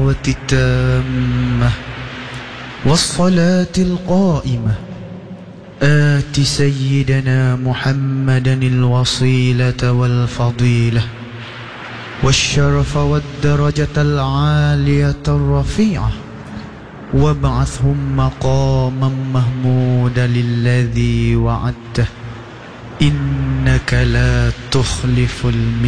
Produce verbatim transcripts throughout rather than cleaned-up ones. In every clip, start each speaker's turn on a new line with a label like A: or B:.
A: الدعوة التامة والصلاة القائمة آت سيدنا محمدا الوصيلة والفضيلة والشرف والدرجة العالية الرفيعة وابعثهم مقاما محمودا الذي وعدته إنك لا تخلف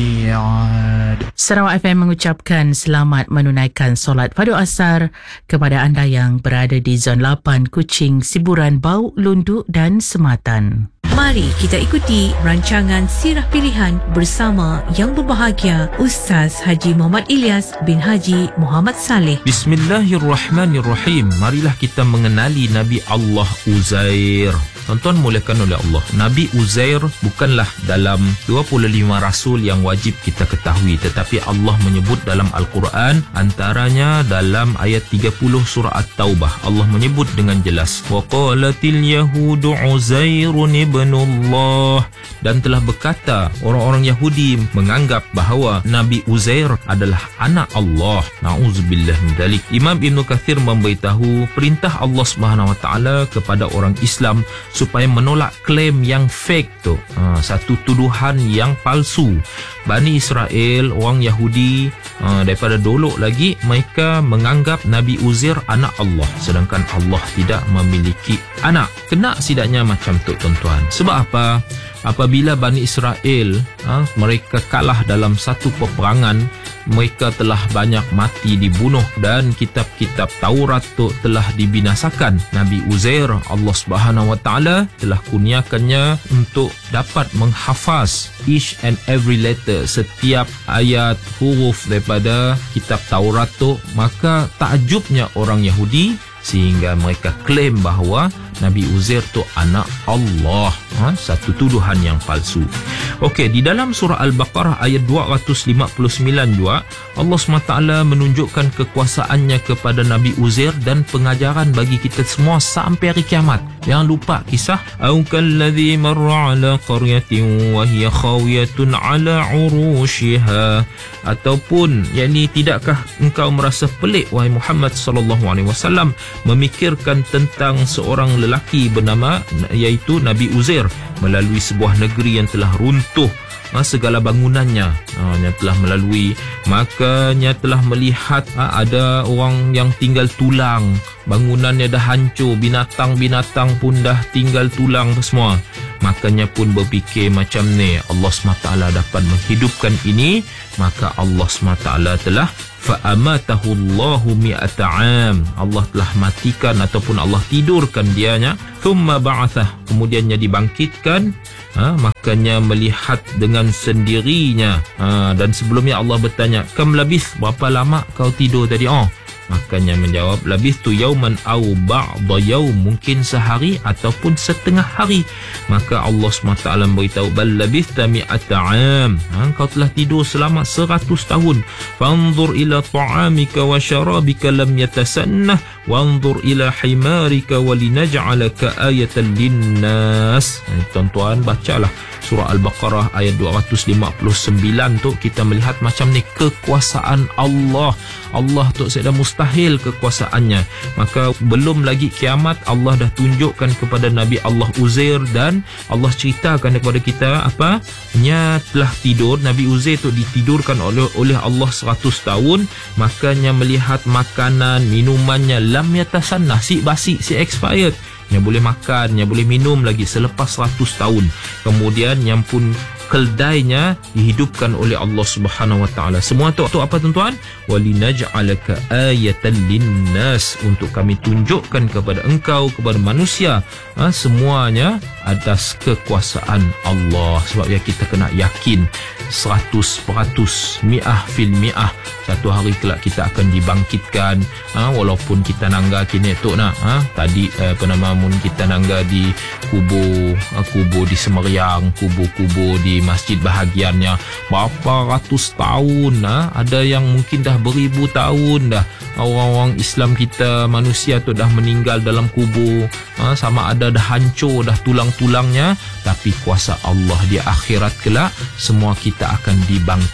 A: الميعاد.
B: Sarawak F M mengucapkan selamat menunaikan solat Fardhu Asar kepada anda yang berada di Zon lapan, Kuching, Siburan, Bau, Lundu dan Sematan.
C: Mari kita ikuti rancangan Sirah Pilihan bersama yang berbahagia Ustaz Haji Muhammad Ilyas bin Haji Muhammad Saleh.
D: Bismillahirrahmanirrahim. Marilah kita mengenali Nabi Allah Uzair. Tuan-tuan muliakan oleh Allah, Nabi Uzair bukanlah dalam dua puluh lima rasul yang wajib kita ketahui, tetapi Allah menyebut dalam Al-Quran, antaranya dalam ayat tiga puluh surah At-Taubah. Allah menyebut dengan jelas, wa qalatil yahudu Uzairun ibnullah, dan telah berkata orang-orang Yahudi menganggap bahawa Nabi Uzair adalah anak Allah. Na'udzubillah min dzalik. Imam Ibn Kathir memberitahu perintah Allah Subhanahu wa taala kepada orang Islam supaya menolak klaim yang fake tu, ha, satu tuduhan yang palsu. Bani Israel, orang Yahudi, ha, daripada dulu lagi mereka menganggap Nabi Uzair anak Allah, sedangkan Allah tidak memiliki anak. Kena sidaknya macam tu tuan-tuan. Sebab apa? Apabila Bani Israel ha, mereka kalah dalam satu peperangan, mereka telah banyak mati dibunuh dan kitab-kitab Taurat tu telah dibinasakan. Nabi Uzair, Allah Subhanahu wa taala telah kurniakannya untuk dapat menghafaz each and every letter, setiap ayat huruf daripada kitab Taurat tu. Maka takjubnya orang Yahudi sehingga mereka klaim bahawa Nabi Uzair tu anak Allah, ha? Satu tuduhan yang palsu. Okey, di dalam surah Al-Baqarah ayat dua ratus lima puluh sembilan juga Allah subhanahu wa taala menunjukkan kekuasaannya kepada Nabi Uzair dan pengajaran bagi kita semua sampai hari kiamat. Jangan lupa kisah au kalladzi marra ala qaryatin wa hiya khawiyatun ala urushiha, ataupun yakni tidakkah engkau merasa pelik wahai Muhammad sallallahu alaihi wasallam memikirkan tentang seorang lelaki bernama iaitu Nabi Uzair melalui sebuah negeri yang telah runtuh, ha, segala bangunannya, ha, yang telah melalui, makanya telah melihat ha, ada orang yang tinggal tulang, bangunannya dah hancur, binatang-binatang pun dah tinggal tulang semua. Makanya pun berfikir macam ni, Allah subhanahu wa taala dapat menghidupkan ini, maka Allah subhanahu wa taala telah fa'amatahu Allahu mi'ata 'am, Allah telah matikan ataupun Allah tidurkan dianya, thumma ba'athah, kemudiannya dibangkitkan, ha, makanya melihat dengan sendirinya, ha, dan sebelumnya Allah bertanya, kam labith, berapa lama kau tidur tadi? Oh, makanya menjawab, labithtu yauman au ba'da yaum, mungkin sehari ataupun setengah hari. Maka Allah subhanahu wa taala beritahu, bal labithta mi'ata 'am, ha, kau telah tidur selama seratus tahun. Fanzur ila ta'amika wa syarabika lam yatasannah wanzur ila himarika wa linaj'alaka ayatan linnas. Tuan-tuan bacalah surah Al-Baqarah ayat dua ratus lima puluh sembilan tu, kita melihat macam ni kekuasaan Allah. Allah tu sudah mustahil kekuasaannya. Maka belum lagi kiamat, Allah dah tunjukkan kepada Nabi Allah Uzair, dan Allah ceritakan kepada kita apa? Nya telah tidur, Nabi Uzair tu ditidurkan oleh oleh Allah seratus tahun, makanya melihat makanan, minumannya lam yatasanna, si basi, si expired. Yang boleh makan, yang boleh minum lagi selepas seratus tahun. Kemudian yang pun keldainya dihidupkan oleh Allah Subhanahu wa taala. Semua tu, tu apa tuan-tuan? Walinaj'alaka ayatan linnas, untuk kami tunjukkan kepada engkau, kepada manusia, ha, semuanya atas kekuasaan Allah. Sebab ya kita kena yakin seratus peratus, mi'ah fil mi'ah, satu hari kelak kita akan dibangkitkan, ha, walaupun kita nangga kini tu nak, ha, tadi eh, apa nama mun kita nangga di kubur, ha, kubur di Semeriang, kubur-kubur di masjid bahagiannya berapa ratus tahun, ha? Ada yang mungkin dah beribu tahun dah orang-orang Islam kita, manusia tu dah meninggal dalam kubur, ha? Sama ada dah hancur dah tulang-tulangnya, tapi kuasa Allah di akhirat kelak semua kita akan dibangkitkan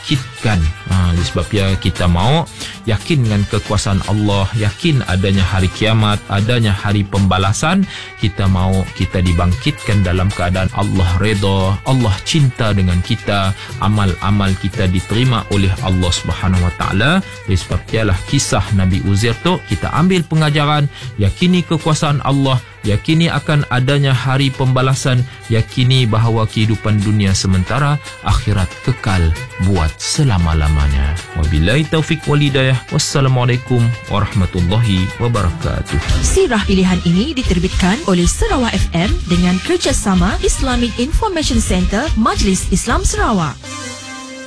D: bangkitkan. Ha, sebabnya kita mau yakin dengan kekuasaan Allah, yakin adanya hari kiamat, adanya hari pembalasan. Kita mau kita dibangkitkan dalam keadaan Allah redha, Allah cinta dengan kita, amal-amal kita diterima oleh Allah Subhanahu Wa Taala. Oleh sebab itulah kisah Nabi Uzair tu kita ambil pengajaran, yakini kekuasaan Allah, yakini akan adanya hari pembalasan, yakini bahawa kehidupan dunia sementara, akhirat kekal buat selama-lamanya. Wabillahi taufiq wal hidayah. Wassalamualaikum warahmatullahi wabarakatuh.
C: Sirah pilihan ini diterbitkan oleh Sarawak F M dengan kerjasama Islamic Information Center Majlis Islam Sarawak.